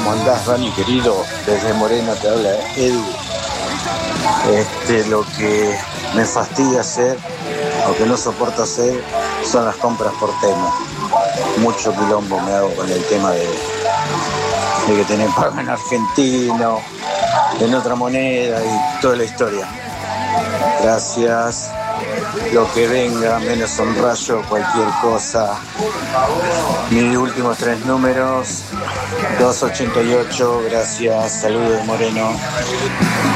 ¿Cómo andás, Dani, querido? Desde Moreno te habla Edu. Lo que me fastidia hacer, o que no soporto hacer, son las compras por tema. Mucho quilombo me hago con el tema de que tenés pago en argentino, en otra moneda y toda la historia. Gracias. Lo que venga, menos un rayo, cualquier cosa. Mis últimos 3 números, 288, gracias. Saludos de Moreno.